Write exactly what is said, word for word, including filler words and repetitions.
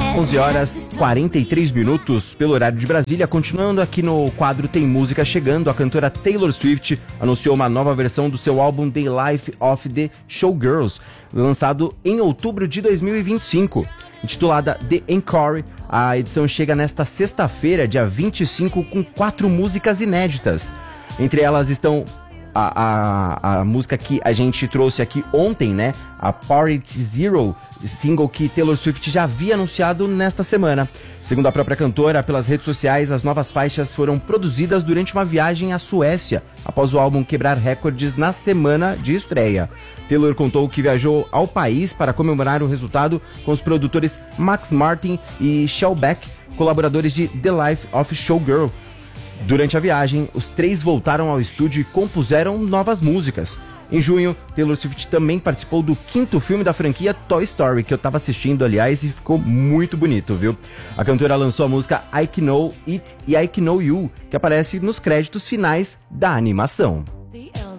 onze horas e quarenta e três minutos pelo horário de Brasília. Continuando aqui no quadro Tem Música Chegando, a cantora Taylor Swift anunciou uma nova versão do seu álbum The Life of the Showgirls, lançado em outubro de dois mil e vinte e cinco. Intitulada The Encore, a edição chega nesta sexta-feira, dia vinte e cinco, com quatro músicas inéditas. Entre elas estão a, a, a música que a gente trouxe aqui ontem, né? A Party Zero, single que Taylor Swift já havia anunciado nesta semana. Segundo a própria cantora, pelas redes sociais, as novas faixas foram produzidas durante uma viagem à Suécia, após o álbum quebrar recordes na semana de estreia. Taylor contou que viajou ao país para comemorar o resultado com os produtores Max Martin e Shellback, colaboradores de The Life of Showgirl. Durante a viagem, os três voltaram ao estúdio e compuseram novas músicas. Em junho, Taylor Swift também participou do quinto filme da franquia Toy Story, que eu tava assistindo, aliás, e ficou muito bonito, viu? A cantora lançou a música I Can Know It e I Can Know You, que aparece nos créditos finais da animação.